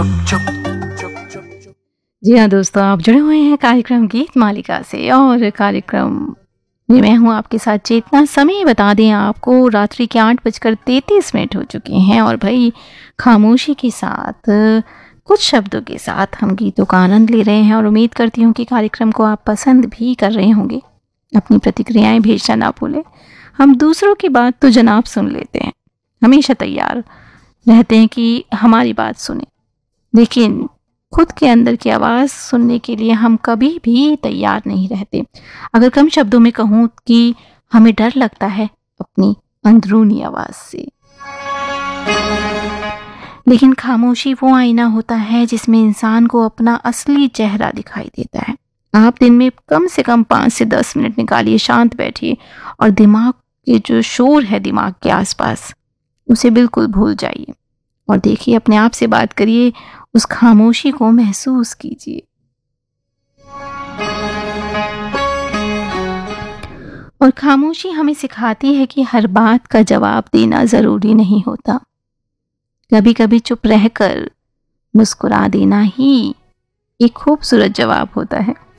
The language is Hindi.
जी हाँ दोस्तों, आप जुड़े हुए हैं कार्यक्रम गीत मालिका से और कार्यक्रम में मैं हूँ आपके साथ चेतना। समय बता दें आपको, रात्रि के 8:33 हो चुके हैं और भाई खामोशी के साथ कुछ शब्दों के साथ हम गीतों का आनंद ले रहे हैं और उम्मीद करती हूँ कि कार्यक्रम को आप पसंद भी कर रहे होंगे। अपनी प्रतिक्रियाएं भेजना ना भूलें। हम दूसरों की बात तो जनाब सुन लेते हैं, हमेशा तैयार रहते हैं कि हमारी बात सुने, लेकिन खुद के अंदर की आवाज़ सुनने के लिए हम कभी भी तैयार नहीं रहते। अगर कम शब्दों में कहूँ कि हमें डर लगता है अपनी अंदरूनी आवाज़ से। लेकिन खामोशी वो आईना होता है जिसमें इंसान को अपना असली चेहरा दिखाई देता है। आप दिन में कम से कम 5 से 10 मिनट निकालिए, शांत बैठिए और दिमाग के जो शोर है दिमाग के आसपास, उसे बिल्कुल भूल जाइए और देखिए, अपने आप से बात करिए, उस खामोशी को महसूस कीजिए। और खामोशी हमें सिखाती है कि हर बात का जवाब देना जरूरी नहीं होता। कभी कभी चुप रहकर मुस्कुरा देना ही एक खूबसूरत जवाब होता है।